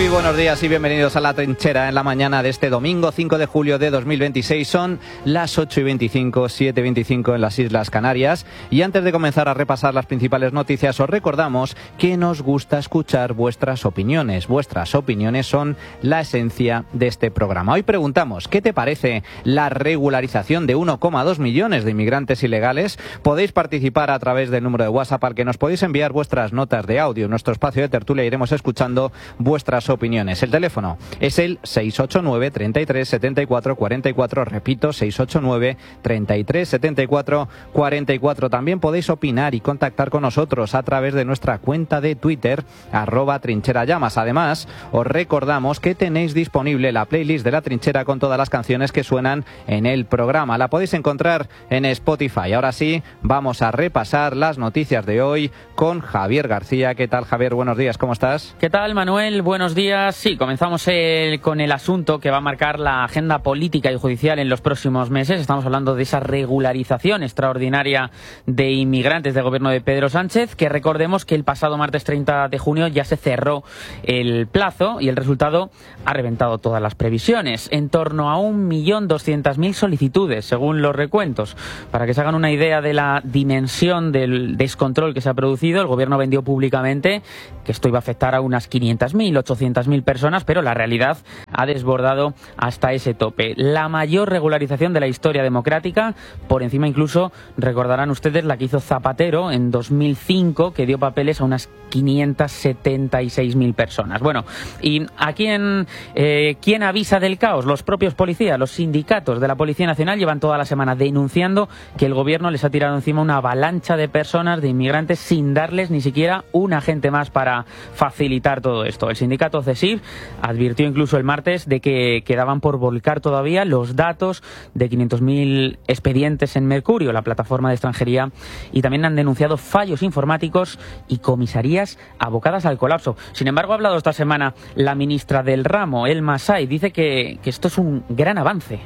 Muy buenos días y bienvenidos a La Trinchera en la mañana de este domingo 5 de julio de 2026. Son las 8:25, 7:25 en las Islas Canarias. Y antes de comenzar a repasar las principales noticias, os recordamos que nos gusta escuchar vuestras opiniones. Vuestras opiniones son la esencia de este programa. Hoy preguntamos, ¿qué te parece la regularización de 1,2 millones de inmigrantes ilegales? Podéis participar a través del número de WhatsApp al que nos podéis enviar vuestras notas de audio. En nuestro espacio de tertulia iremos escuchando vuestras opiniones. El teléfono es el 689 33 74 44. Repito, 689 33 74 44. También podéis opinar y contactar con nosotros a través de nuestra cuenta de Twitter, @trincherallamas. Además, os recordamos que tenéis disponible la playlist de La Trinchera con todas las canciones que suenan en el programa. La podéis encontrar en Spotify. Ahora sí, vamos a repasar las noticias de hoy con Javier García. ¿Qué tal, Javier? Buenos días, ¿cómo estás? ¿Qué tal, Manuel? Buenos días. Sí, comenzamos con el asunto que va a marcar la agenda política y judicial en los próximos meses. Estamos hablando de esa regularización extraordinaria de inmigrantes del gobierno de Pedro Sánchez, que recordemos que el pasado martes 30 de junio ya se cerró el plazo y el resultado ha reventado todas las previsiones. En torno a 1.200.000 solicitudes, según los recuentos. Para que se hagan una idea de la dimensión del descontrol que se ha producido, el gobierno vendió públicamente que esto iba a afectar a unas 500.000, 800.000 personas, pero la realidad ha desbordado hasta ese tope. La mayor regularización de la historia democrática, por encima incluso, recordarán ustedes, la que hizo Zapatero en 2005, que dio papeles a unas 576.000 personas. Bueno, ¿y a quién avisa del caos? Los propios policías, los sindicatos de la Policía Nacional llevan toda la semana denunciando que el gobierno les ha tirado encima una avalancha de personas, de inmigrantes, sin darles ni siquiera un agente más para facilitar todo esto. El sindicato CESIF advirtió incluso el martes de que quedaban por volcar todavía los datos de 500.000 expedientes en Mercurio, la plataforma de extranjería, y también han denunciado fallos informáticos y comisarías abocadas al colapso. Sin embargo, ha hablado esta semana la ministra del ramo, Elma Said, dice que esto es un gran avance.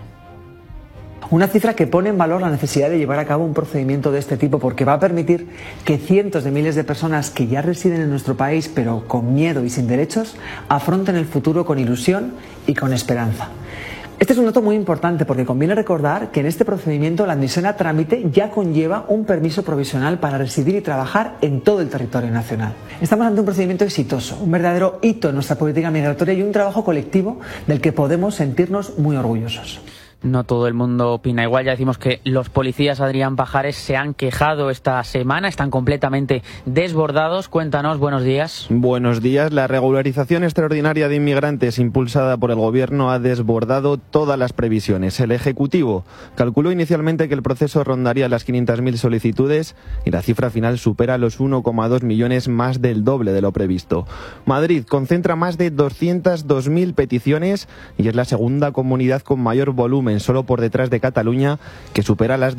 Una cifra que pone en valor la necesidad de llevar a cabo un procedimiento de este tipo, porque va a permitir que cientos de miles de personas que ya residen en nuestro país pero con miedo y sin derechos afronten el futuro con ilusión y con esperanza. Este es un dato muy importante porque conviene recordar que en este procedimiento la admisión a trámite ya conlleva un permiso provisional para residir y trabajar en todo el territorio nacional. Estamos ante un procedimiento exitoso, un verdadero hito en nuestra política migratoria y un trabajo colectivo del que podemos sentirnos muy orgullosos. No todo el mundo opina igual. Ya decimos que los policías, Adrián Pajares, se han quejado esta semana, están completamente desbordados. Cuéntanos, buenos días. Buenos días. La regularización extraordinaria de inmigrantes impulsada por el gobierno ha desbordado todas las previsiones. El Ejecutivo calculó inicialmente que el proceso rondaría las 500.000 solicitudes y la cifra final supera los 1,2 millones, más del doble de lo previsto. Madrid concentra más de 202.000 peticiones y es la segunda comunidad con mayor volumen, solo por detrás de Cataluña, que supera las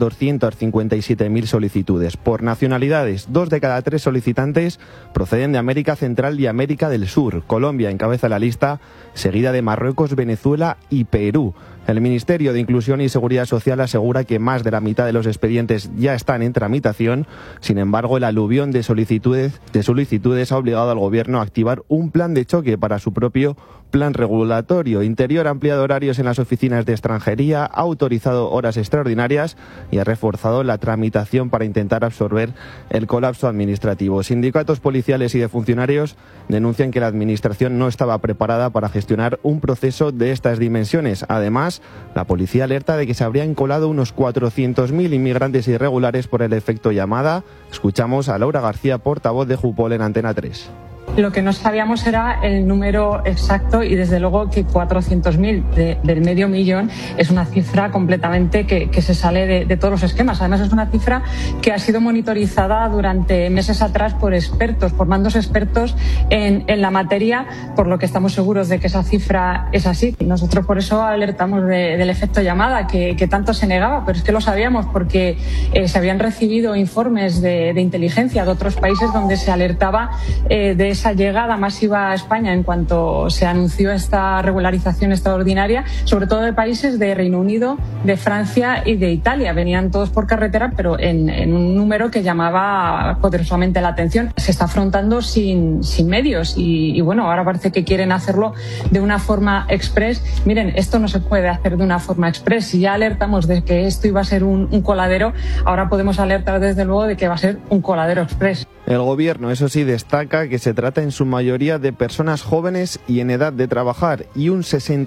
257.000 solicitudes. Por nacionalidades, 2 de cada 3 solicitantes proceden de América Central y América del Sur. Colombia encabeza la lista, seguida de Marruecos, Venezuela y Perú. El Ministerio de Inclusión y Seguridad Social asegura que más de la mitad de los expedientes ya están en tramitación. Sin embargo, el aluvión de solicitudes ha obligado al Gobierno a activar un plan de choque para su propio plan regulatorio. Interior ha ampliado horarios en las oficinas de extranjería, ha autorizado horas extraordinarias y ha reforzado la tramitación para intentar absorber el colapso administrativo. Sindicatos policiales y de funcionarios denuncian que la Administración no estaba preparada para gestionar un proceso de estas dimensiones. Además, la policía alerta de que se habrían colado unos 400.000 inmigrantes irregulares por el efecto llamada. Escuchamos a Laura García, portavoz de Jupol en Antena 3. Lo que no sabíamos era el número exacto y desde luego que 400.000 del medio millón es una cifra completamente que se sale de todos los esquemas. Además es una cifra que ha sido monitorizada durante meses atrás por expertos, por mandos expertos en la materia, por lo que estamos seguros de que esa cifra es así. Nosotros por eso alertamos del efecto llamada, que tanto se negaba, pero es que lo sabíamos porque se habían recibido informes de inteligencia de otros países donde se alertaba de esa esa llegada masiva a España en cuanto se anunció esta regularización extraordinaria, sobre todo de países de Reino Unido, de Francia y de Italia. Venían todos por carretera, pero en un número que llamaba poderosamente la atención. Se está afrontando sin medios y bueno, ahora parece que quieren hacerlo de una forma express. Miren, esto no se puede hacer de una forma express. Si ya alertamos de que esto iba a ser un coladero, ahora podemos alertar desde luego de que va a ser un coladero express. El gobierno, eso sí, destaca que se trata en su mayoría de personas jóvenes y en edad de trabajar, y un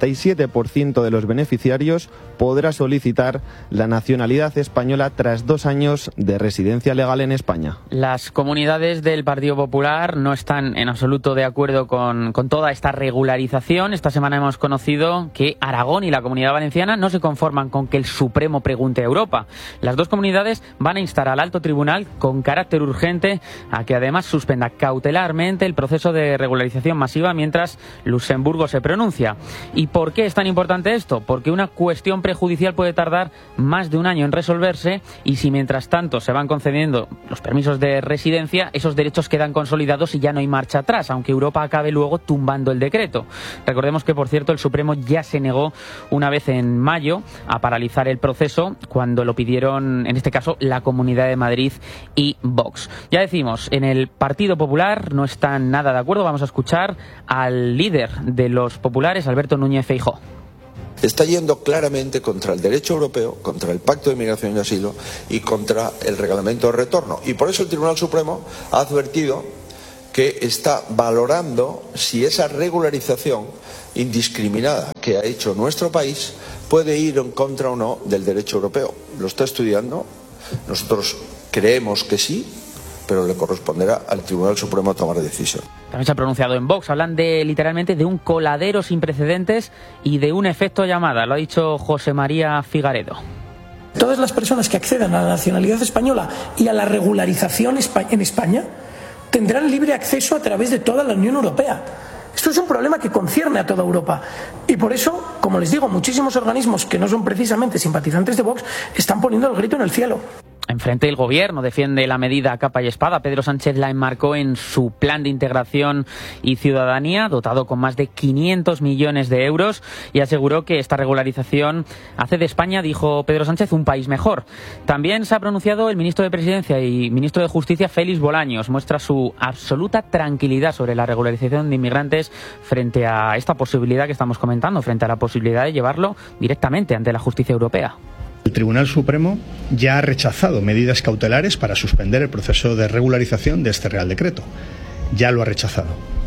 67% de los beneficiarios podrá solicitar la nacionalidad española tras 2 años de residencia legal en España. Las comunidades del Partido Popular no están en absoluto de acuerdo con toda esta regularización. Esta semana hemos conocido que Aragón y la Comunidad Valenciana no se conforman con que el Supremo pregunte a Europa. Las dos comunidades van a instar al Alto Tribunal con carácter urgente a que además suspenda cautelarmente el proceso de regularización masiva mientras Luxemburgo se pronuncia. ¿Y por qué es tan importante esto? Porque una cuestión prejudicial puede tardar más de 1 año en resolverse, y si mientras tanto se van concediendo los permisos de residencia, esos derechos quedan consolidados y ya no hay marcha atrás, aunque Europa acabe luego tumbando el decreto. Recordemos que, por cierto, el Supremo ya se negó una vez en mayo a paralizar el proceso cuando lo pidieron, en este caso, la Comunidad de Madrid y Vox. Ya decimos, en el Partido Popular no están nada de acuerdo. Vamos a escuchar al líder de los populares, Alberto Núñez Feijóo. Está yendo claramente contra el derecho europeo, contra el Pacto de Migración y Asilo y contra el Reglamento de Retorno. Y por eso el Tribunal Supremo ha advertido que está valorando si esa regularización indiscriminada que ha hecho nuestro país puede ir en contra o no del derecho europeo. Lo está estudiando. Nosotros creemos que sí, pero le corresponderá al Tribunal Supremo tomar decisión. También se ha pronunciado en Vox. Hablan literalmente de un coladero sin precedentes y de un efecto llamada. Lo ha dicho José María Figaredo. Todas las personas que accedan a la nacionalidad española y a la regularización en España tendrán libre acceso a través de toda la Unión Europea. Esto es un problema que concierne a toda Europa. Y por eso, como les digo, muchísimos organismos que no son precisamente simpatizantes de Vox están poniendo el grito en el cielo. Enfrente el Gobierno defiende la medida a capa y espada. Pedro Sánchez la enmarcó en su plan de integración y ciudadanía, dotado con más de 500 millones de euros, y aseguró que esta regularización hace de España, dijo Pedro Sánchez, un país mejor. También se ha pronunciado el ministro de Presidencia y ministro de Justicia, Félix Bolaños. Muestra su absoluta tranquilidad sobre la regularización de inmigrantes frente a esta posibilidad que estamos comentando, frente a la posibilidad de llevarlo directamente ante la justicia europea. El Tribunal Supremo ya ha rechazado medidas cautelares para suspender el proceso de regularización de este Real Decreto. Ya lo ha rechazado.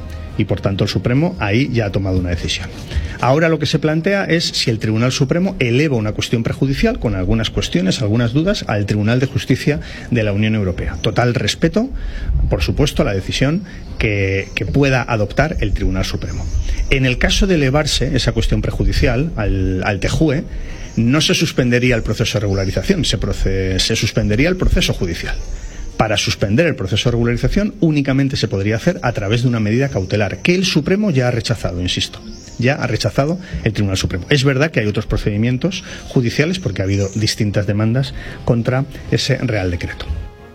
Y por tanto el Supremo ahí ya ha tomado una decisión. Ahora lo que se plantea es si el Tribunal Supremo eleva una cuestión prejudicial con algunas cuestiones, algunas dudas, al Tribunal de Justicia de la Unión Europea. Total respeto, por supuesto, a la decisión que pueda adoptar el Tribunal Supremo. En el caso de elevarse esa cuestión prejudicial al TJUE, no se suspendería el proceso de regularización, se suspendería el proceso judicial. Para suspender el proceso de regularización únicamente se podría hacer a través de una medida cautelar, que el Supremo ya ha rechazado, insisto. Ya ha rechazado el Tribunal Supremo. Es verdad que hay otros procedimientos judiciales porque ha habido distintas demandas contra ese Real Decreto.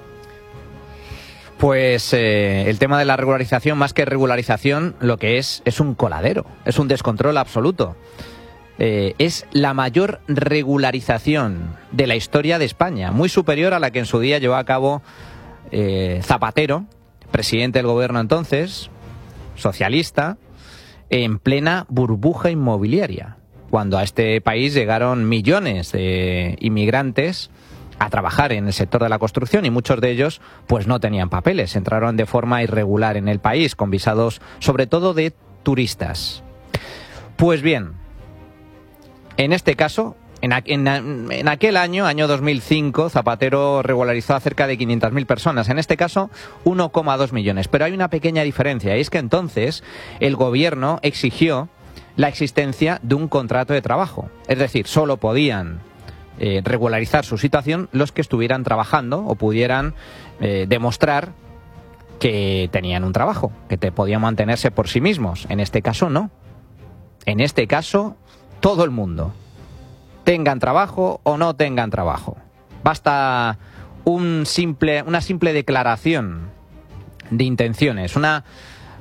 Pues el tema de la regularización, más que regularización, lo que es un coladero, es un descontrol absoluto. Es la mayor regularización de la historia de España, muy superior a la que en su día llevó a cabo Zapatero, presidente del gobierno entonces, socialista, en plena burbuja inmobiliaria, cuando a este país llegaron millones de inmigrantes a trabajar en el sector de la construcción y muchos de ellos pues no tenían papeles, entraron de forma irregular en el país, con visados sobre todo de turistas. Pues bien, en este caso, en aquel año 2005, Zapatero regularizó a cerca de 500.000 personas. En este caso, 1,2 millones. Pero hay una pequeña diferencia, y es que entonces el gobierno exigió la existencia de un contrato de trabajo. Es decir, solo podían regularizar su situación los que estuvieran trabajando o pudieran demostrar que tenían un trabajo, que podían mantenerse por sí mismos. En este caso, no. En este caso, todo el mundo, tengan trabajo o no tengan trabajo. Basta una simple declaración de intenciones, una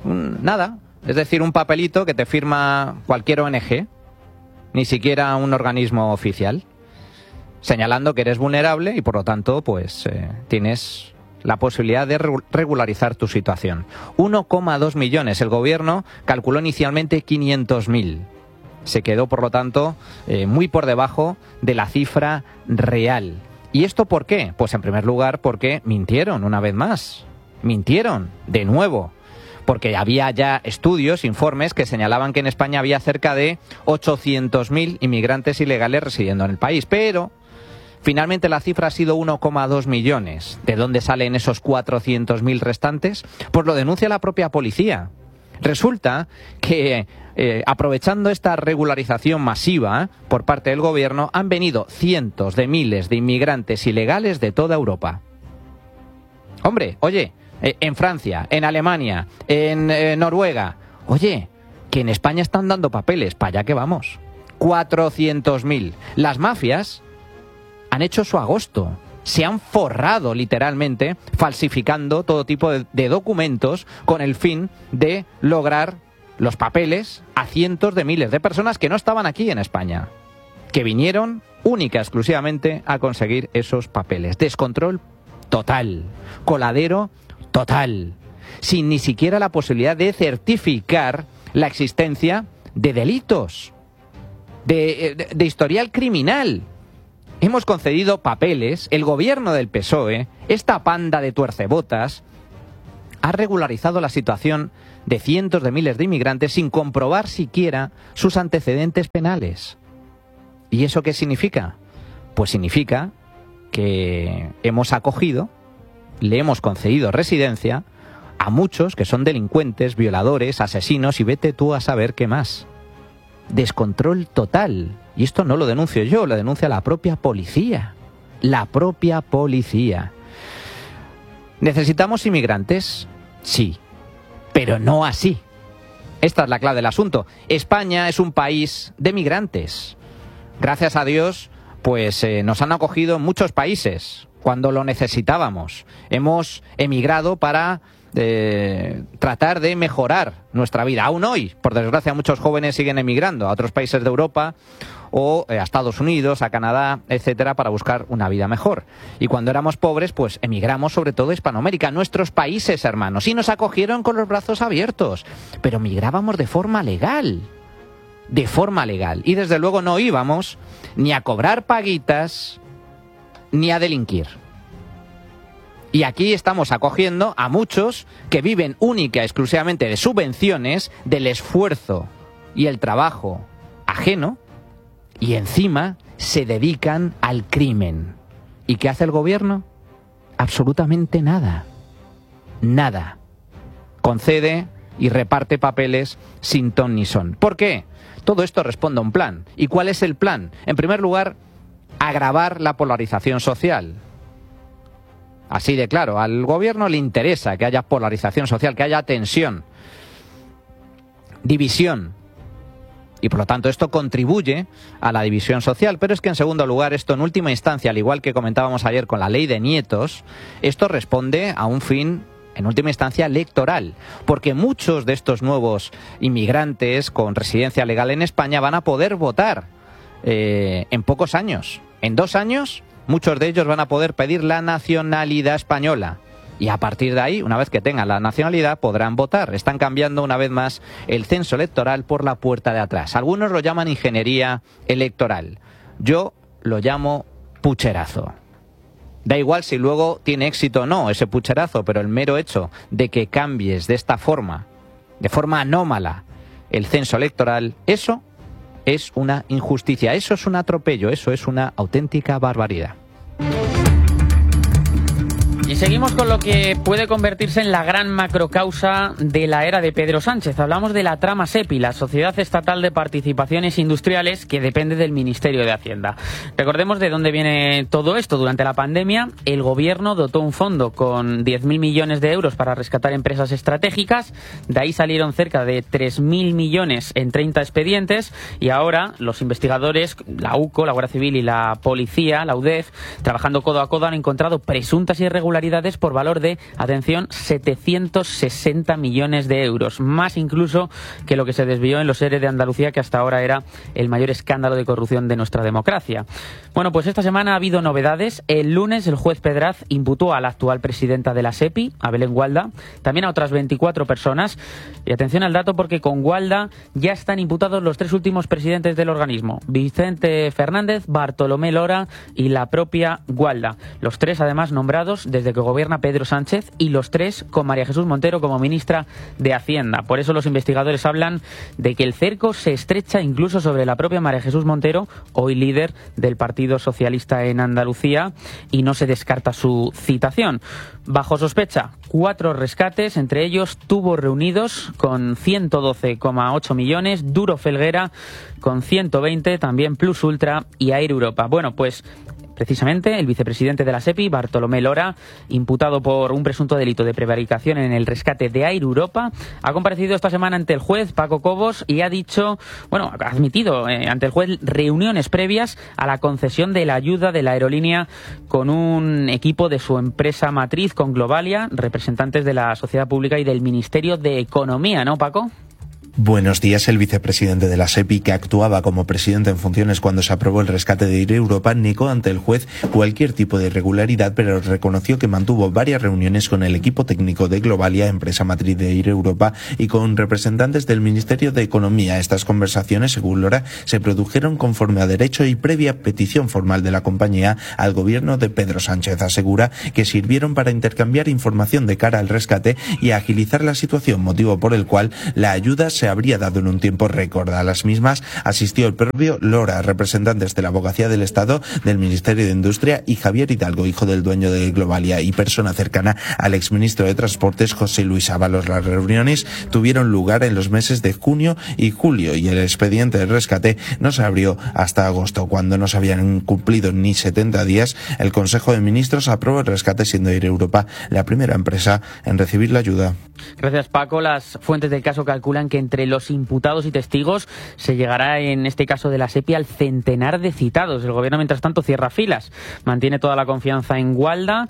nada, es decir, un papelito que te firma cualquier ONG, ni siquiera un organismo oficial, señalando que eres vulnerable y por lo tanto pues tienes la posibilidad de regularizar tu situación. 1,2 millones. El gobierno calculó inicialmente 500.000. Se quedó, por lo tanto, muy por debajo de la cifra real. ¿Y esto por qué? Pues en primer lugar porque mintieron una vez más. Mintieron de nuevo. Porque había ya estudios, informes que señalaban que en España había cerca de 800.000 inmigrantes ilegales residiendo en el país. Pero finalmente la cifra ha sido 1,2 millones. ¿De dónde salen esos 400.000 restantes? Pues lo denuncia la propia policía. Resulta que aprovechando esta regularización masiva por parte del gobierno, han venido cientos de miles de inmigrantes ilegales de toda Europa. Hombre, oye, en Francia, en Alemania, en Noruega. Oye, que en España están dando papeles, para allá que vamos. 400.000. Las mafias han hecho su agosto. Se han forrado literalmente falsificando todo tipo de documentos con el fin de lograr los papeles a cientos de miles de personas que no estaban aquí en España, que vinieron única y exclusivamente a conseguir esos papeles. Descontrol total, coladero total, sin ni siquiera la posibilidad de certificar la existencia de delitos, de historial criminal. Hemos concedido papeles, el gobierno del PSOE, esta panda de tuercebotas, ha regularizado la situación de cientos de miles de inmigrantes sin comprobar siquiera sus antecedentes penales. ¿Y eso qué significa? Pues significa que hemos acogido, le hemos concedido residencia a muchos que son delincuentes, violadores, asesinos y vete tú a saber qué más. Descontrol total. Y esto no lo denuncio yo, lo denuncia la propia policía. La propia policía. ¿Necesitamos inmigrantes? Sí, pero no así. Esta es la clave del asunto. España es un país de migrantes. Gracias a Dios, pues nos han acogido en muchos países cuando lo necesitábamos. Hemos emigrado para tratar de mejorar nuestra vida. Aún hoy, por desgracia, muchos jóvenes siguen emigrando a otros países de Europa o a Estados Unidos, a Canadá, etcétera, para buscar una vida mejor. Y cuando éramos pobres, pues emigramos sobre todo a Hispanoamérica, nuestros países hermanos, y nos acogieron con los brazos abiertos. Pero migrábamos de forma legal. De forma legal. Y desde luego no íbamos ni a cobrar paguitas ni a delinquir. Y aquí estamos acogiendo a muchos que viven única y exclusivamente de subvenciones, del esfuerzo y el trabajo ajeno, y encima se dedican al crimen. ¿Y qué hace el gobierno? Absolutamente nada. Nada. Concede y reparte papeles sin ton ni son. ¿Por qué? Todo esto responde a un plan. ¿Y cuál es el plan? En primer lugar, agravar la polarización social. Así de claro, al gobierno le interesa que haya polarización social, que haya tensión, división. Y por lo tanto esto contribuye a la división social. Pero es que en segundo lugar, esto en última instancia, al igual que comentábamos ayer con la ley de nietos, esto responde a un fin, en última instancia, electoral. Porque muchos de estos nuevos inmigrantes con residencia legal en España van a poder votar en pocos años. En 2 años, muchos de ellos van a poder pedir la nacionalidad española. Y a partir de ahí, una vez que tengan la nacionalidad, podrán votar. Están cambiando una vez más el censo electoral por la puerta de atrás. Algunos lo llaman ingeniería electoral. Yo lo llamo pucherazo. Da igual si luego tiene éxito o no ese pucherazo, pero el mero hecho de que cambies de esta forma, de forma anómala, el censo electoral, eso es una injusticia, eso es un atropello, eso es una auténtica barbaridad. Y seguimos con lo que puede convertirse en la gran macrocausa de la era de Pedro Sánchez. Hablamos de la trama SEPI, la Sociedad Estatal de Participaciones Industriales, que depende del Ministerio de Hacienda. Recordemos de dónde viene todo esto. Durante la pandemia, el gobierno dotó un fondo con 10.000 millones de euros para rescatar empresas estratégicas. De ahí salieron cerca de 3.000 millones en 30 expedientes. Y ahora los investigadores, la UCO, la Guardia Civil y la Policía, la UDEF, trabajando codo a codo, han encontrado presuntas irregularidades irregularidades por valor de, atención, 760 millones de euros, más incluso que lo que se desvió en los ERE de Andalucía, que hasta ahora era el mayor escándalo de corrupción de nuestra democracia. Bueno, pues esta semana ha habido novedades. El lunes el juez Pedraz imputó a la actual presidenta de la SEPI, a Belén Gualda, también a otras 24 personas. Y atención al dato, porque con Gualda ya están imputados los 3 últimos presidentes del organismo: Vicente Fernández, Bartolomé Lora y la propia Gualda. Los 3 además nombrados desde que gobierna Pedro Sánchez, y los 3 con María Jesús Montero como ministra de Hacienda. Por eso los investigadores hablan de que el cerco se estrecha incluso sobre la propia María Jesús Montero, hoy líder del Partido Socialista en Andalucía, y no se descarta su citación. Bajo sospecha, 4 rescates, entre ellos Tubos Reunidos con 112,8 millones, Duro Felguera con 120, también Plus Ultra y Air Europa. Bueno, pues precisamente el vicepresidente de la SEPI, Bartolomé Lora, imputado por un presunto delito de prevaricación en el rescate de Air Europa, ha comparecido esta semana ante el juez Paco Cobos y ha admitido ante el juez reuniones previas a la concesión de la ayuda de la aerolínea con un equipo de su empresa matriz, con Globalia, representantes de la sociedad pública y del Ministerio de Economía, ¿no, Paco? Buenos días. El vicepresidente de la SEPI, que actuaba como presidente en funciones cuando se aprobó el rescate de Air Europa, negó ante el juez cualquier tipo de irregularidad, pero reconoció que mantuvo varias reuniones con el equipo técnico de Globalia, empresa matriz de Air Europa, y con representantes del Ministerio de Economía. Estas conversaciones, según Lora, se produjeron conforme a derecho y previa petición formal de la compañía al gobierno de Pedro Sánchez. Asegura que sirvieron para intercambiar información de cara al rescate y agilizar la situación, motivo por el cual la ayuda se habría dado en un tiempo récord. A las mismas asistió el propio Lora, representantes de la Abogacía del Estado, del Ministerio de Industria, y Javier Hidalgo, hijo del dueño de Globalia y persona cercana al exministro de Transportes, José Luis Ábalos. Las reuniones tuvieron lugar en los meses de junio y julio, y el expediente de rescate no se abrió hasta agosto. Cuando no se habían cumplido ni 70 días, el Consejo de Ministros aprobó el rescate, siendo Air Europa la primera empresa en recibir la ayuda. Gracias, Paco. Las fuentes del caso calculan que entre los imputados y testigos se llegará, en este caso de la SEPI, al centenar de citados. El gobierno, mientras tanto, cierra filas, mantiene toda la confianza en Gualda,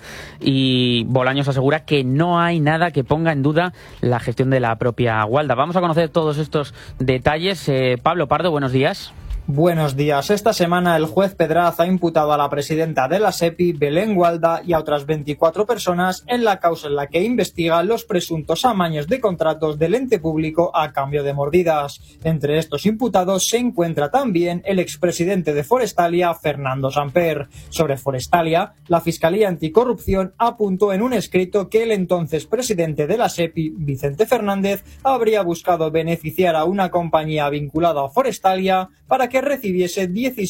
y Bolaños asegura que no hay nada que ponga en duda la gestión de la propia Gualda. Vamos a conocer todos estos detalles. Pablo Pardo, buenos días. Buenos días. Esta semana el juez Pedraz ha imputado a la presidenta de la SEPI, Belén Gualda, y a otras 24 personas en la causa en la que investiga los presuntos amaños de contratos del ente público a cambio de mordidas. Entre estos imputados se encuentra también el expresidente de Forestalia, Fernando Samper. Sobre Forestalia, la Fiscalía Anticorrupción apuntó en un escrito que el entonces presidente de la SEPI, Vicente Fernández, habría buscado beneficiar a una compañía vinculada a Forestalia para que recibiese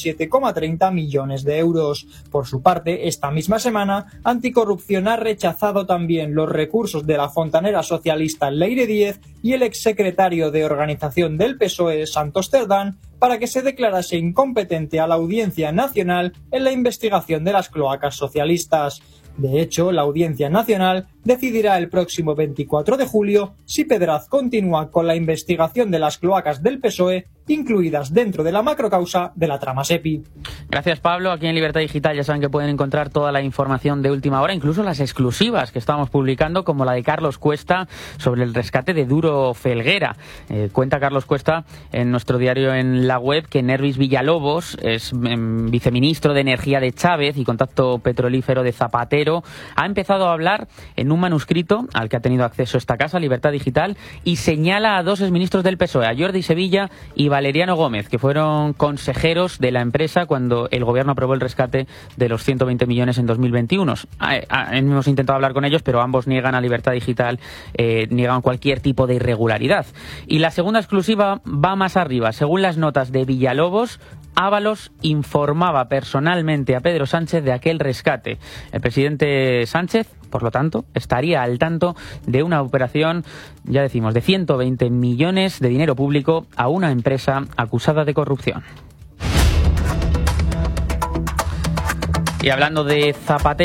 17,30 millones de euros. Por su parte, esta misma semana, Anticorrupción ha rechazado también los recursos de la fontanera socialista Leire Díez y el exsecretario de Organización del PSOE, Santos Cerdán, para que se declarase incompetente a la Audiencia Nacional en la investigación de las cloacas socialistas. De hecho, la Audiencia Nacional decidirá el próximo 24 de julio si Pedraz continúa con la investigación de las cloacas del PSOE, incluidas dentro de la macrocausa de la trama SEPI. Gracias, Pablo. Aquí en Libertad Digital ya saben que pueden encontrar toda la información de última hora, incluso las exclusivas que estamos publicando, como la de Carlos Cuesta sobre el rescate de Duro Felguera. Cuenta Carlos Cuesta en nuestro diario en la web que Nervis Villalobos es viceministro de Energía de Chávez y contacto petrolífero de Zapatero. Ha empezado a hablar en un manuscrito al que ha tenido acceso esta casa, Libertad Digital, y señala a 2 exministros del PSOE, a Jordi Sevilla y Valeriano Gómez, que fueron consejeros de la empresa cuando el gobierno aprobó el rescate de los 120 millones en 2021. Hemos intentado hablar con ellos, pero ambos niegan a Libertad Digital, niegan cualquier tipo de irregularidad. Y la segunda exclusiva va más arriba. Según las notas de Villalobos, Ábalos informaba personalmente a Pedro Sánchez de aquel rescate. El presidente Sánchez, por lo tanto, estaría al tanto de una operación, ya decimos, de 120 millones de dinero público a una empresa acusada de corrupción. Y hablando de Zapatero,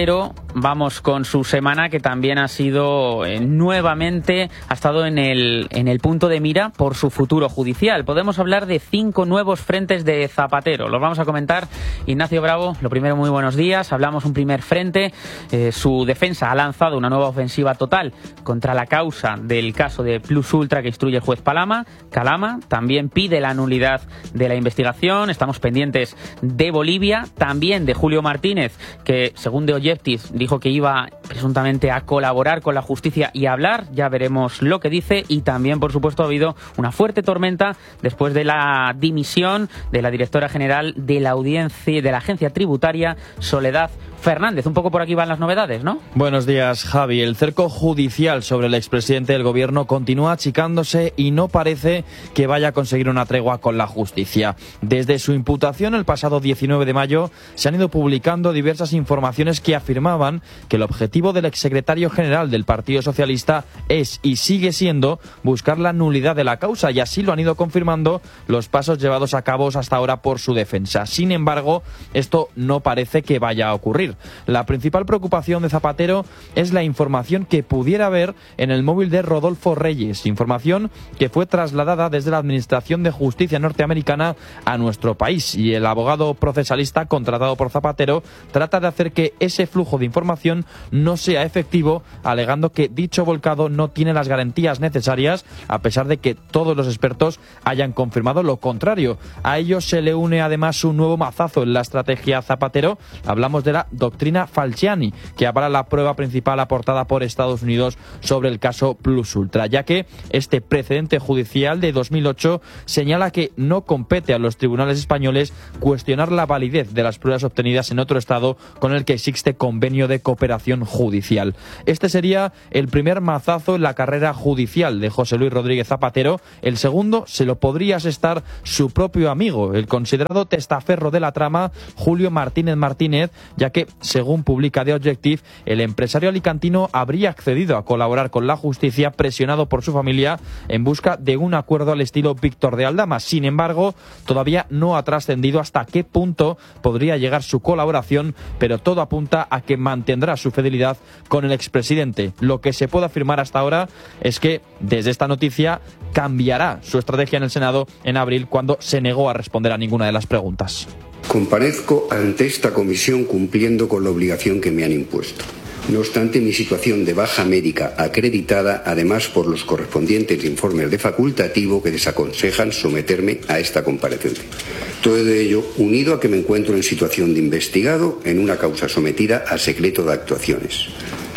vamos con su semana, que también ha sido nuevamente, ha estado en el punto de mira por su futuro judicial. Podemos hablar de 5 nuevos frentes de Zapatero. Los vamos a comentar. Ignacio Bravo, lo primero, muy buenos días. Hablamos un primer frente. Su defensa ha lanzado una nueva ofensiva total contra la causa del caso de Plus Ultra que instruye el juez Calama. También pide la nulidad de la investigación. Estamos pendientes de Bolivia, también de Julio Martínez, que según The Objective dijo que iba presuntamente a colaborar con la justicia y a hablar. Ya veremos lo que dice. Y también, por supuesto, ha habido una fuerte tormenta después de la dimisión de la directora general de la Agencia Tributaria, Soledad Fernández. Un poco por aquí van las novedades, ¿no? Buenos días, Javi. El cerco judicial sobre el expresidente del gobierno continúa achicándose y no parece que vaya a conseguir una tregua con la justicia. Desde su imputación el pasado 19 de mayo se han ido publicando diversas informaciones que afirmaban que el objetivo del exsecretario general del Partido Socialista es y sigue siendo buscar la nulidad de la causa, y así lo han ido confirmando los pasos llevados a cabo hasta ahora por su defensa. Sin embargo, esto no parece que vaya a ocurrir. La principal preocupación de Zapatero es la información que pudiera haber en el móvil de Rodolfo Reyes, información que fue trasladada desde la Administración de Justicia norteamericana a nuestro país, y el abogado procesalista contratado por Zapatero trata de hacer que ese flujo de información no sea efectivo, alegando que dicho volcado no tiene las garantías necesarias, a pesar de que todos los expertos hayan confirmado lo contrario. A ello se le une además un nuevo mazazo en la estrategia Zapatero. Hablamos de la doctrina Falciani, que avala la prueba principal aportada por Estados Unidos sobre el caso Plus Ultra, ya que este precedente judicial de 2008 señala que no compete a los tribunales españoles cuestionar la validez de las pruebas obtenidas en otro estado con el que existe convenio de cooperación judicial. Este sería el primer mazazo en la carrera judicial de José Luis Rodríguez Zapatero. El segundo se lo podría asestar su propio amigo, el considerado testaferro de la trama, Julio Martínez, ya que, según publica The Objective, el empresario alicantino habría accedido a colaborar con la justicia presionado por su familia en busca de un acuerdo al estilo Víctor de Aldama. Sin embargo, todavía no ha trascendido hasta qué punto podría llegar su colaboración, pero todo apunta a que mantendrá su fidelidad con el expresidente. Lo que se puede afirmar hasta ahora es que, desde esta noticia, cambiará su estrategia en el Senado en abril, cuando se negó a responder a ninguna de las preguntas. Comparezco ante esta comisión cumpliendo con la obligación que me han impuesto. No obstante, mi situación de baja médica acreditada, además por los correspondientes informes de facultativo que desaconsejan someterme a esta comparecencia. Todo ello unido a que me encuentro en situación de investigado en una causa sometida a secreto de actuaciones,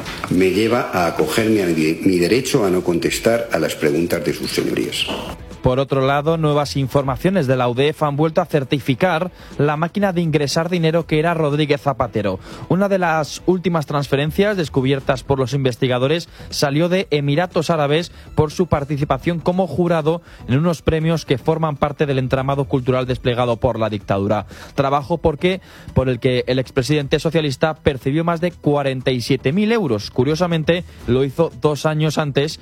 me lleva a acogerme a mi derecho a no contestar a las preguntas de sus señorías. Por otro lado, nuevas informaciones de la UDEF han vuelto a certificar la máquina de ingresar dinero que era Rodríguez Zapatero. Una de las últimas transferencias descubiertas por los investigadores salió de Emiratos Árabes por su participación como jurado en unos premios que forman parte del entramado cultural desplegado por la dictadura. Trabajo por el que el expresidente socialista percibió más de 47.000 euros. Curiosamente, lo hizo 2 años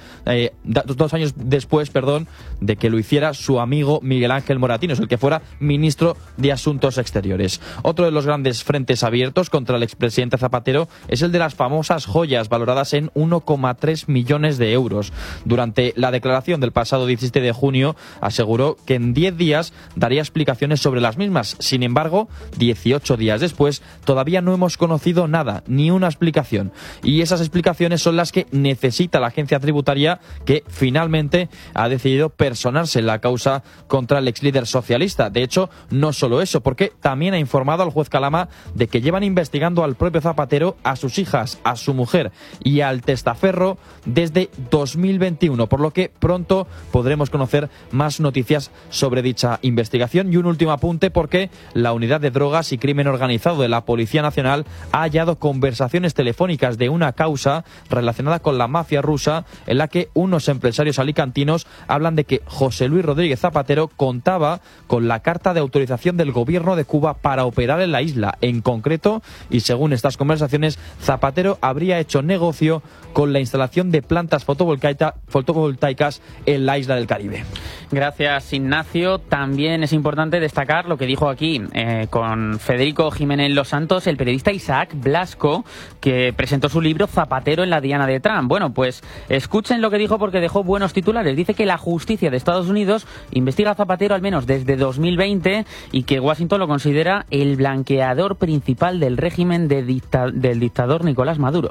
después de que lo hiciera su amigo Miguel Ángel Moratinos, el que fuera ministro de Asuntos Exteriores. Otro de los grandes frentes abiertos contra el expresidente Zapatero es el de las famosas joyas, valoradas en 1,3 millones de euros. Durante la declaración del pasado 17 de junio aseguró que en 10 días daría explicaciones sobre las mismas. Sin embargo, 18 días después todavía no hemos conocido nada, ni una explicación. Y esas explicaciones son las que necesita la agencia tributaria, que finalmente ha decidido personarse en la causa contra el exlíder socialista. De hecho, no solo eso, porque también ha informado al juez Calama de que llevan investigando al propio Zapatero, a sus hijas, a su mujer y al testaferro desde 2021, por lo que pronto podremos conocer más noticias sobre dicha investigación. Y un último apunte, porque la Unidad de Drogas y Crimen Organizado de la Policía Nacional ha hallado conversaciones telefónicas de una causa relacionada con la mafia rusa, en la que unos empresarios alicantinos hablan de que José Luis Rodríguez Zapatero contaba con la carta de autorización del gobierno de Cuba para operar en la isla. En concreto, y según estas conversaciones, Zapatero habría hecho negocio con la instalación de plantas fotovoltaicas en la isla del Caribe. Gracias, Ignacio. También es importante destacar lo que dijo aquí con Federico Jiménez Los Santos, el periodista Isaac Blasco, que presentó su libro Zapatero en la diana de Trump. Bueno, pues escuchen lo que dijo porque dejó buenos titulares. Dice que la justicia de Estados Unidos investiga a Zapatero al menos desde 2020 y que Washington lo considera el blanqueador principal del régimen del dictador Nicolás Maduro.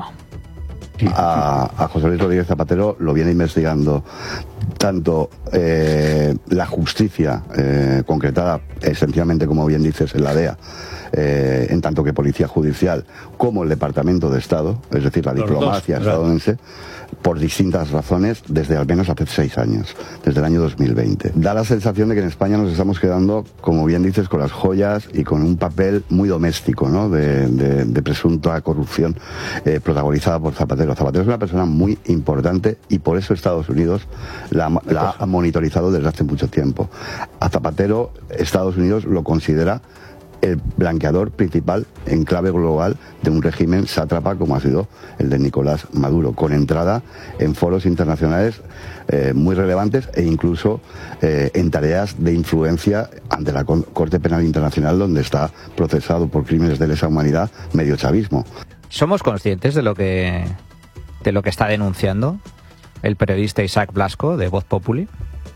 A José Luis Rodríguez Zapatero lo viene investigando tanto la justicia concretada esencialmente, como bien dices, en la DEA, en tanto que policía judicial, como el Departamento de Estado, es decir, la diplomacia estadounidense, por distintas razones desde al menos hace 6 años, desde el año 2020. Da la sensación de que en España nos estamos quedando, como bien dices, con las joyas y con un papel muy doméstico, ¿no?, de presunta corrupción protagonizada por Zapatero. Zapatero es una persona muy importante y por eso Estados Unidos la ha monitorizado desde hace mucho tiempo. A Zapatero Estados Unidos lo considera el blanqueador principal en clave global de un régimen sátrapa como ha sido el de Nicolás Maduro, con entrada en foros internacionales muy relevantes e incluso en tareas de influencia ante la Corte Penal Internacional, donde está procesado por crímenes de lesa humanidad medio chavismo. ¿Somos conscientes de lo que está denunciando el periodista Isaac Blasco de Voz Populi?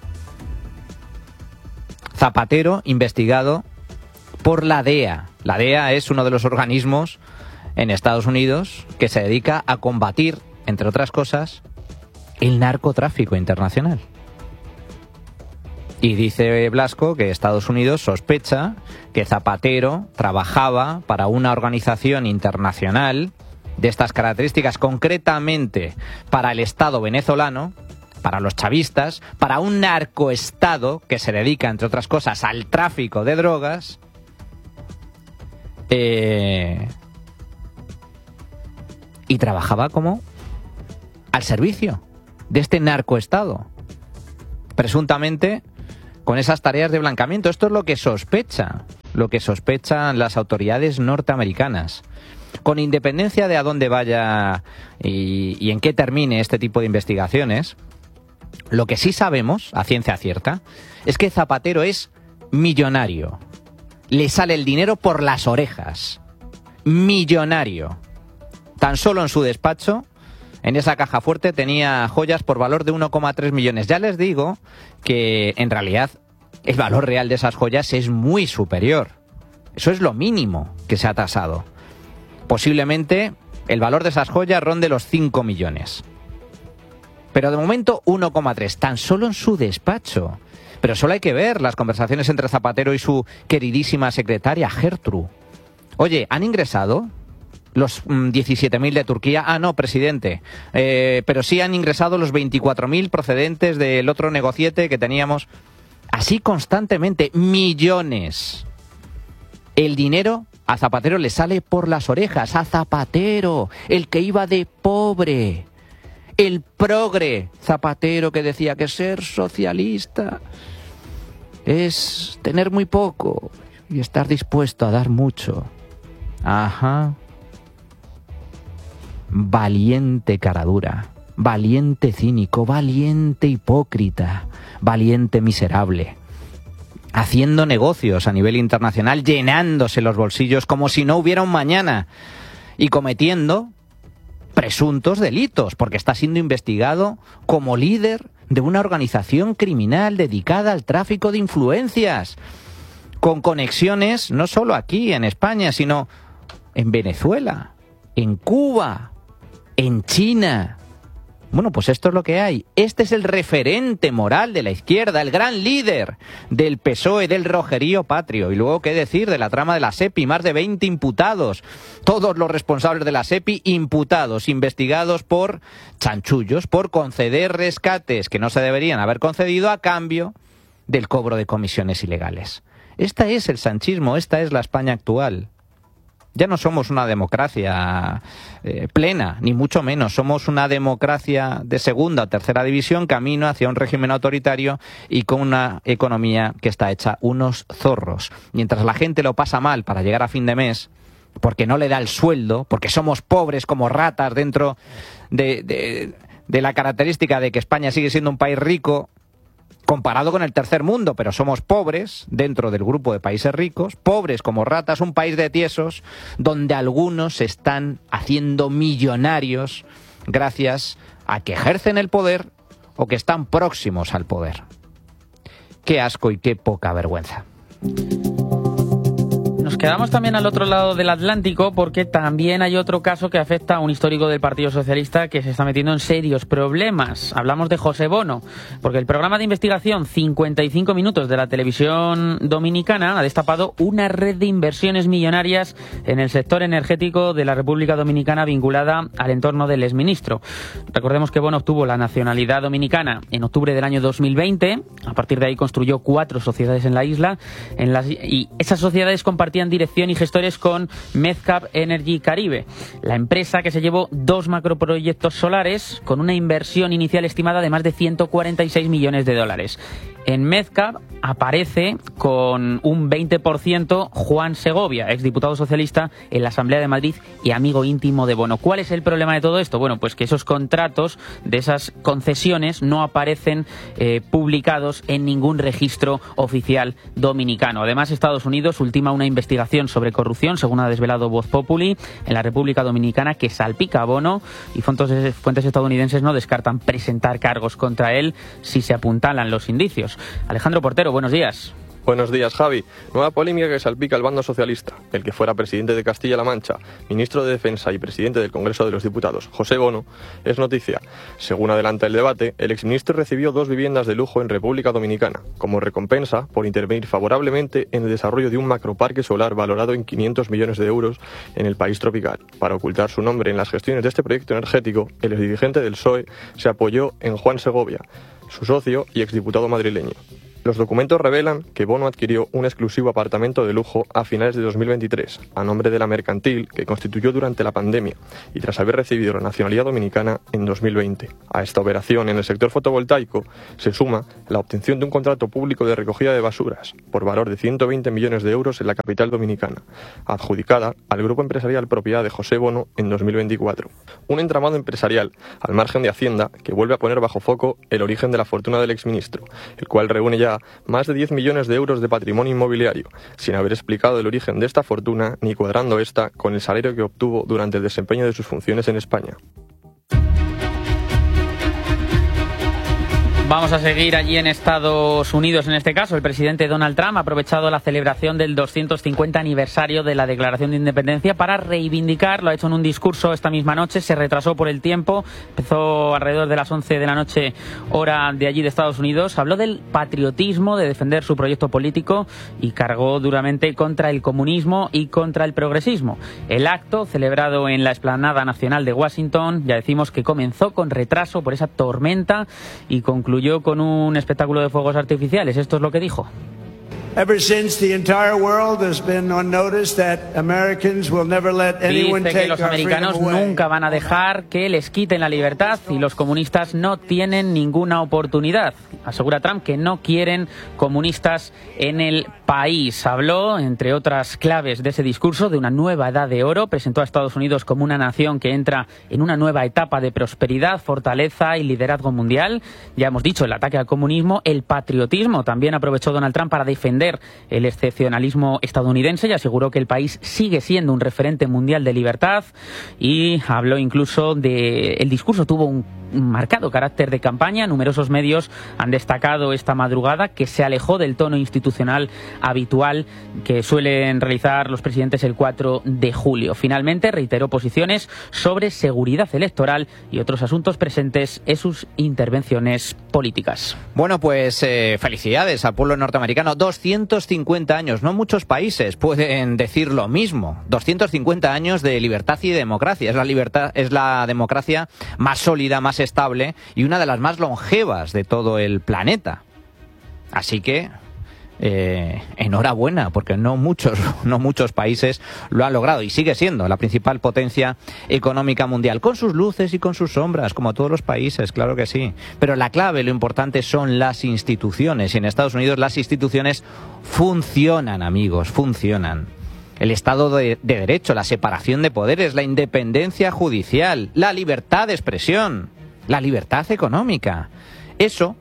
Zapatero investigado por la DEA. La DEA es uno de los organismos en Estados Unidos que se dedica a combatir, entre otras cosas, el narcotráfico internacional. Y dice Blasco que Estados Unidos sospecha que Zapatero trabajaba para una organización internacional de estas características, concretamente para el Estado venezolano, para los chavistas, para un narcoestado que se dedica, entre otras cosas, al tráfico de drogas. Y trabajaba como al servicio de este narcoestado, presuntamente con esas tareas de blanqueamiento. Esto es lo que sospechan las autoridades norteamericanas. Con independencia de a dónde vaya y en qué termine este tipo de investigaciones, lo que sí sabemos, a ciencia cierta, es que Zapatero es millonario. Le sale el dinero por las orejas. Millonario. Tan solo en su despacho, en esa caja fuerte, tenía joyas por valor de 1,3 millones. Ya les digo que, en realidad, el valor real de esas joyas es muy superior. Eso es lo mínimo que se ha tasado. Posiblemente el valor de esas joyas ronde los 5 millones. Pero de momento 1,3, tan solo en su despacho. Pero solo hay que ver las conversaciones entre Zapatero y su queridísima secretaria Gertrude. Oye, ¿han ingresado los 17.000 de Turquía? Ah, no, presidente. Pero sí han ingresado los 24.000 procedentes del otro negociete que teníamos. Así constantemente, millones. El dinero a Zapatero le sale por las orejas. A Zapatero, el que iba de pobre. El progre Zapatero, que decía que ser socialista es tener muy poco y estar dispuesto a dar mucho. Ajá. Valiente caradura, valiente cínico, valiente hipócrita, valiente miserable. Haciendo negocios a nivel internacional, llenándose los bolsillos como si no hubiera un mañana y cometiendo presuntos delitos, porque está siendo investigado como líder de una organización criminal dedicada al tráfico de influencias, con conexiones no solo aquí en España, sino en Venezuela, en Cuba, en China. Bueno, pues esto es lo que hay. Este es el referente moral de la izquierda, el gran líder del PSOE, del rojerío patrio. Y luego, ¿qué decir de la trama de la SEPI? Más de 20 imputados. Todos los responsables de la SEPI imputados, investigados por chanchullos, por conceder rescates que no se deberían haber concedido a cambio del cobro de comisiones ilegales. Este es el sanchismo, esta es la España actual. Ya no somos una democracia plena, ni mucho menos. Somos una democracia de segunda o tercera división, camino hacia un régimen autoritario y con una economía que está hecha unos zorros. Mientras la gente lo pasa mal para llegar a fin de mes, porque no le da el sueldo, porque somos pobres como ratas dentro de la característica de que España sigue siendo un país rico, comparado con el tercer mundo, pero somos pobres dentro del grupo de países ricos, pobres como ratas, un país de tiesos donde algunos se están haciendo millonarios gracias a que ejercen el poder o que están próximos al poder. Qué asco y qué poca vergüenza. Nos quedamos también al otro lado del Atlántico porque también hay otro caso que afecta a un histórico del Partido Socialista que se está metiendo en serios problemas. Hablamos de José Bono, porque el programa de investigación 55 minutos de la televisión dominicana ha destapado una red de inversiones millonarias en el sector energético de la República Dominicana vinculada al entorno del exministro. Recordemos que Bono obtuvo la nacionalidad dominicana en octubre del año 2020. A partir de ahí construyó 4 sociedades en la isla y esas sociedades compartían dirección y gestores con Medcap Energy Caribe, la empresa que se llevó 2 macroproyectos solares con una inversión inicial estimada de más de 146 millones de dólares. En Medcap aparece con un 20% Juan Segovia, exdiputado socialista en la Asamblea de Madrid y amigo íntimo de Bono. ¿Cuál es el problema de todo esto? Bueno, pues que esos contratos de esas concesiones no aparecen publicados en ningún registro oficial dominicano. Además, Estados Unidos ultima una investigación sobre corrupción, según ha desvelado Voz Populi, en la República Dominicana, que salpica a Bono, y fuentes estadounidenses no descartan presentar cargos contra él si se apuntalan los indicios. Alejandro Portero, buenos días. Buenos días, Javi. Nueva polémica que salpica al bando socialista. El que fuera presidente de Castilla-La Mancha, ministro de Defensa y presidente del Congreso de los Diputados, José Bono, es noticia. Según adelanta el debate, el exministro recibió 2 viviendas de lujo en República Dominicana, como recompensa por intervenir favorablemente en el desarrollo de un macroparque solar valorado en 500 millones de euros en el país tropical. Para ocultar su nombre en las gestiones de este proyecto energético, el exdirigente del PSOE se apoyó en Juan Segovia, su socio y exdiputado madrileño. Los documentos revelan que Bono adquirió un exclusivo apartamento de lujo a finales de 2023, a nombre de la mercantil que constituyó durante la pandemia y tras haber recibido la nacionalidad dominicana en 2020. A esta operación en el sector fotovoltaico se suma la obtención de un contrato público de recogida de basuras por valor de 120 millones de euros en la capital dominicana, adjudicada al grupo empresarial propiedad de José Bono en 2024. Un entramado empresarial al margen de Hacienda que vuelve a poner bajo foco el origen de la fortuna del exministro, el cual reúne ya más de 10 millones de euros de patrimonio inmobiliario, sin haber explicado el origen de esta fortuna ni cuadrando esta con el salario que obtuvo durante el desempeño de sus funciones en España. Vamos a seguir allí en Estados Unidos. En este caso, el presidente Donald Trump ha aprovechado la celebración del 250 aniversario de la Declaración de Independencia para reivindicar, lo ha hecho en un discurso esta misma noche, se retrasó por el tiempo, empezó alrededor de las 11 de la noche, hora de allí de Estados Unidos, habló del patriotismo, de defender su proyecto político y cargó duramente contra el comunismo y contra el progresismo. El acto, celebrado en la Explanada Nacional de Washington, ya decimos que comenzó con retraso por esa tormenta y concluyó con un espectáculo de fuegos artificiales. Esto es lo que dijo. Dice que los americanos nunca van a dejar que les quiten la libertad y los comunistas no tienen ninguna oportunidad. Asegura Trump que no quieren comunistas en el país. Habló, entre otras claves de ese discurso, de una nueva edad de oro. Presentó a Estados Unidos como una nación que entra en una nueva etapa de prosperidad, fortaleza y liderazgo mundial. Ya hemos dicho, el ataque al comunismo, el patriotismo. También aprovechó Donald Trump para defender el excepcionalismo estadounidense y aseguró que el país sigue siendo un referente mundial de libertad, y habló incluso de... El discurso tuvo un marcado carácter de campaña. Numerosos medios han destacado esta madrugada que se alejó del tono institucional habitual que suelen realizar los presidentes el 4 de julio. Finalmente reiteró posiciones sobre seguridad electoral y otros asuntos presentes en sus intervenciones políticas. Bueno, pues felicidades al pueblo norteamericano. 250 años, no muchos países pueden decir lo mismo. 250 años de libertad y democracia. Es la democracia más sólida, más estable y una de las más longevas de todo el planeta. Así que enhorabuena, porque no muchos países lo han logrado, y sigue siendo la principal potencia económica mundial, con sus luces y con sus sombras, como todos los países, claro que sí. Pero la clave, lo importante son las instituciones, y en Estados Unidos las instituciones funcionan, amigos, funcionan. El Estado de Derecho, la separación de poderes, la independencia judicial, la libertad de expresión, la libertad económica. Eso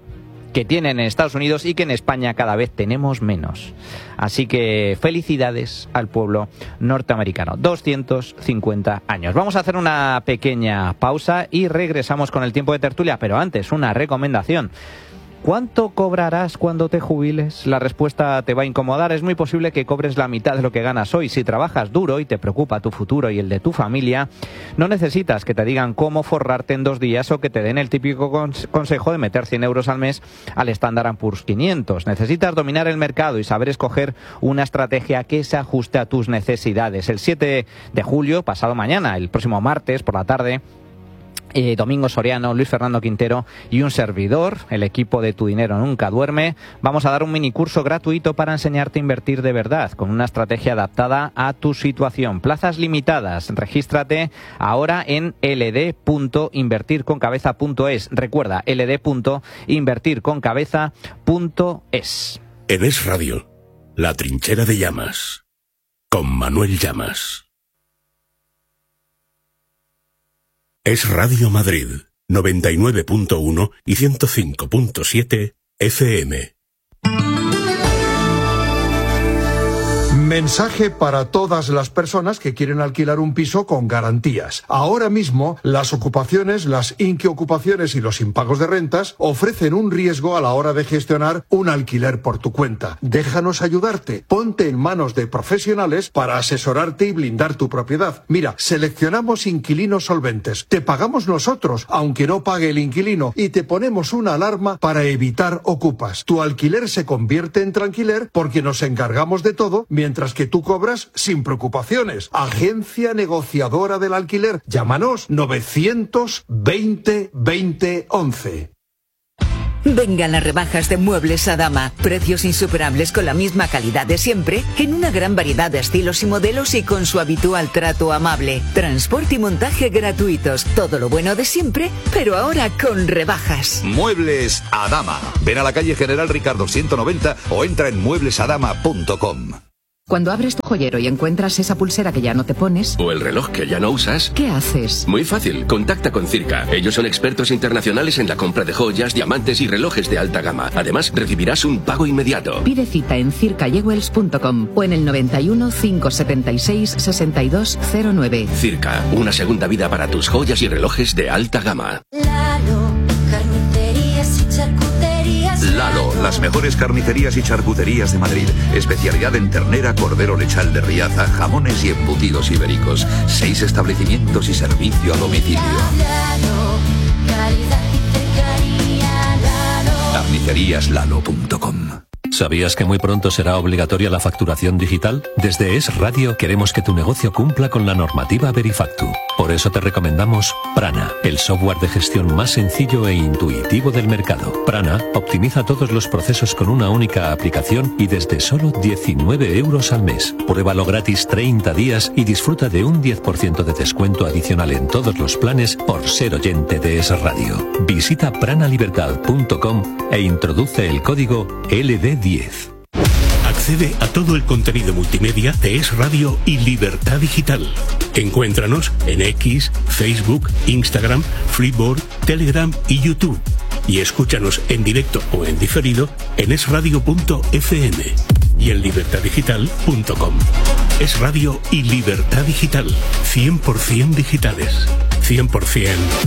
que tienen en Estados Unidos y que en España cada vez tenemos menos. Así que felicidades al pueblo norteamericano. 250 años. Vamos a hacer una pequeña pausa y regresamos con el tiempo de tertulia, pero antes una recomendación. ¿Cuánto cobrarás cuando te jubiles? La respuesta te va a incomodar. Es muy posible que cobres la mitad de lo que ganas hoy. Si trabajas duro y te preocupa tu futuro y el de tu familia, no necesitas que te digan cómo forrarte en 2 días o que te den el típico consejo de meter 100 euros al mes al Standard & Poor's 500. Necesitas dominar el mercado y saber escoger una estrategia que se ajuste a tus necesidades. El 7 de julio, pasado mañana, el próximo martes por la tarde, Domingo Soriano, Luis Fernando Quintero y un servidor, el equipo de Tu Dinero Nunca Duerme, vamos a dar un minicurso gratuito para enseñarte a invertir de verdad, con una estrategia adaptada a tu situación. Plazas limitadas. Regístrate ahora en ld.invertirconcabeza.es. Recuerda, ld.invertirconcabeza.es. En Es Radio, La Trinchera de Llamas, con Manuel Llamas. Es Radio Madrid, 99.1 y 105.7 FM. Mensaje para todas las personas que quieren alquilar un piso con garantías. Ahora mismo, las ocupaciones, las inquiocupaciones y los impagos de rentas ofrecen un riesgo a la hora de gestionar un alquiler por tu cuenta. Déjanos ayudarte. Ponte en manos de profesionales para asesorarte y blindar tu propiedad. Mira, seleccionamos inquilinos solventes. Te pagamos nosotros, aunque no pague el inquilino, y te ponemos una alarma para evitar ocupas. Tu alquiler se convierte en tranquiler porque nos encargamos de todo, mientras que tú cobras sin preocupaciones. Agencia negociadora del alquiler. Llámanos 920 20 11. Vengan las rebajas de Muebles Adama. Precios insuperables con la misma calidad de siempre, en una gran variedad de estilos y modelos y con su habitual trato amable. Transporte y montaje gratuitos. Todo lo bueno de siempre, pero ahora con rebajas. Muebles Adama. Ven a la calle General Ricardo 190 o entra en mueblesadama.com. Cuando abres tu joyero y encuentras esa pulsera que ya no te pones, o el reloj que ya no usas, ¿qué haces? Muy fácil, contacta con Circa. Ellos son expertos internacionales en la compra de joyas, diamantes y relojes de alta gama. Además, recibirás un pago inmediato. Pide cita en circajewels.com o en el 91 576 6209. Circa, una segunda vida para tus joyas y relojes de alta gama. Lalo, las mejores carnicerías y charcuterías de Madrid. Especialidad en ternera, cordero lechal de Riaza, jamones y embutidos ibéricos. 6 establecimientos y servicio a domicilio. Carniceríaslalo.com. ¿Sabías que muy pronto será obligatoria la facturación digital? Desde Es Radio queremos que tu negocio cumpla con la normativa Verifactu. Por eso te recomendamos Prana, el software de gestión más sencillo e intuitivo del mercado. Prana optimiza todos los procesos con una única aplicación y desde solo 19 euros al mes. Pruébalo gratis 30 días y disfruta de un 10% de descuento adicional en todos los planes por ser oyente de Es Radio. Visita pranalibertad.com e introduce el código LD10. Accede a todo el contenido multimedia de Es Radio y Libertad Digital. Encuéntranos en X, Facebook, Instagram, Freeboard, Telegram y YouTube. Y escúchanos en directo o en diferido en esradio.fm y en libertaddigital.com. Es Radio y Libertad Digital. 100% digitales. 100%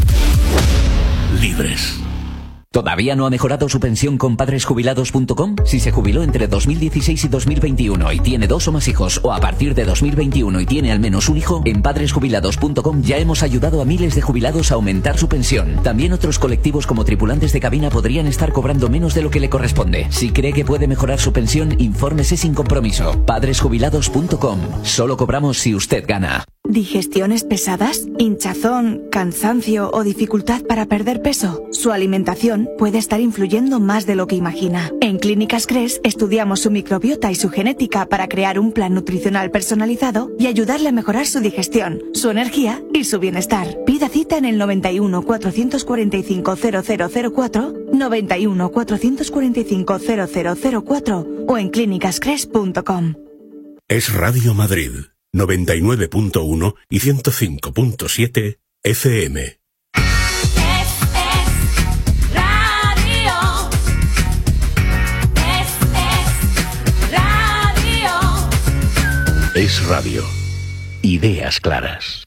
libres. ¿Todavía no ha mejorado su pensión con padresjubilados.com? Si se jubiló entre 2016 y 2021 y tiene 2 o más hijos, o a partir de 2021 y tiene al menos un hijo, en padresjubilados.com ya hemos ayudado a miles de jubilados a aumentar su pensión. También otros colectivos como tripulantes de cabina podrían estar cobrando menos de lo que le corresponde. Si cree que puede mejorar su pensión, infórmese sin compromiso. Padresjubilados.com. Solo cobramos si usted gana. ¿Digestiones pesadas? ¿Hinchazón, cansancio o dificultad para perder peso? Su alimentación puede estar influyendo más de lo que imagina. En Clínicas Cres estudiamos su microbiota y su genética para crear un plan nutricional personalizado y ayudarle a mejorar su digestión, su energía y su bienestar. Pida cita en el 91 445 0004, 91 445 0004 o en clínicascres.com. Es Radio Madrid. 99.1 y 105.7 FM. Radio. Es Radio. Ideas claras.